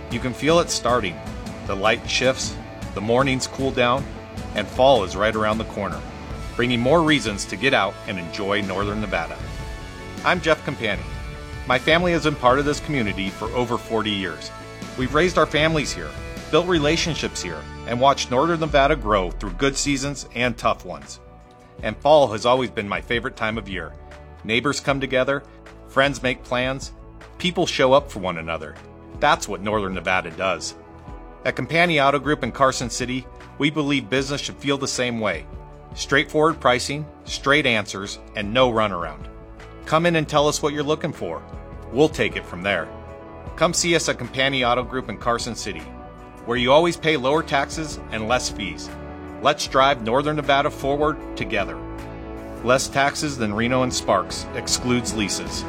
You can feel it starting. The light shifts, the mornings cool down, and fall is right around the corner, bringing more reasons to get out and enjoy Northern Nevada. I'm Jeff Campani. My family has been part of this community for over 40 years. We've raised our families here, built relationships here, and watched Northern Nevada grow through good seasons and tough ones. And fall has always been my favorite time of year. Neighbors come together, friends make plans, people show up for one another. That's what Northern Nevada does. At Campani Auto Group in Carson City, we believe business should feel the same way. Straightforward pricing, straight answers, and no runaround. Come in and tell us what you're looking for. We'll take it from there. Come see us at Campani Auto Group in Carson City, where you always pay lower taxes and less fees. Let's drive Northern Nevada forward together. Less taxes than Reno and Sparks, excludes leases.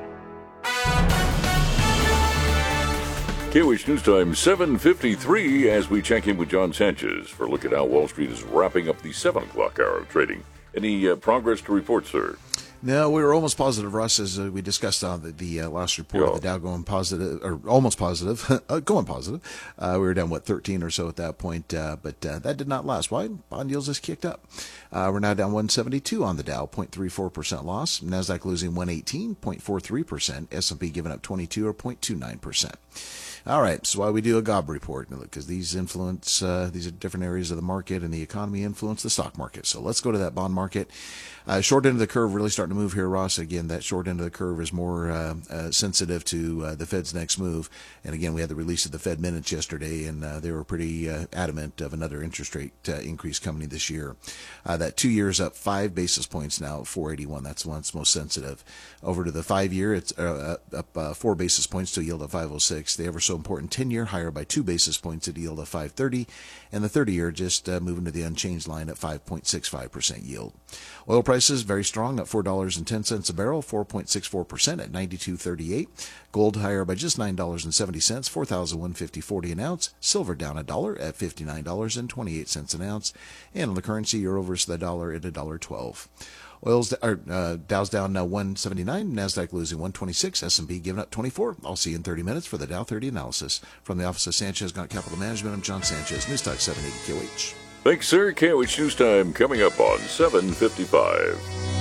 KOH News Time 7:53 as we check in with John Sanchez for a look at how Wall Street is wrapping up the 7 o'clock hour of trading. Any progress to report, sir? No, we were almost positive, Russ, as we discussed on the last report. The Dow going positive, or almost positive, going positive. We were down, 13 or so at that point, but that did not last. Why? Bond yields just kicked up. We're now down 172 on the Dow, 0.34% loss. NASDAQ losing 118, 0.43%. S&P giving up 22 or 0.29%. All right, so why we do a GOB report, because these influence, these are different areas of the market, and the economy influence the stock market. So let's go to that bond market. Short end of the curve really starting to move here, Ross. Again, that short end of the curve is more sensitive to the Fed's next move. And again, we had the release of the Fed minutes yesterday, and they were pretty adamant of another interest rate increase coming this year. That 2 years up 5 basis points now at 481. That's the one that's most sensitive. Over to the 5 year, it's up 4 basis points to a yield of 506. The ever so important 10-year higher by 2 basis points at a yield of 530. And the 30-year just moving to the unchanged line at 5.65% yield. Oil prices very strong at $4.10 a barrel, 4.64% at $92.38. Gold higher by just $9.70, $4,150.40 an ounce. Silver down $1 at $59.28 an ounce. And on the currency, euro versus the dollar at $1.12. Dow's down now 179, NASDAQ losing 126, S&P giving up 24. I'll see you in 30 minutes for the Dow 30 analysis. From the office of Sanchez Gaunt Capital Management, I'm John Sanchez, News Talk 780 KOH. Thanks, sir. KOH News Time coming up on 7:55.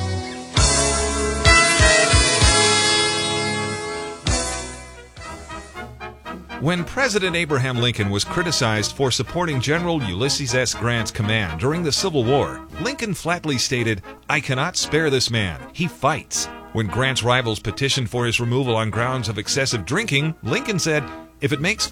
When President Abraham Lincoln was criticized for supporting General Ulysses S. Grant's command during the Civil War, Lincoln flatly stated, "I cannot spare this man. He fights." When Grant's rivals petitioned for his removal on grounds of excessive drinking, Lincoln said, "If it makes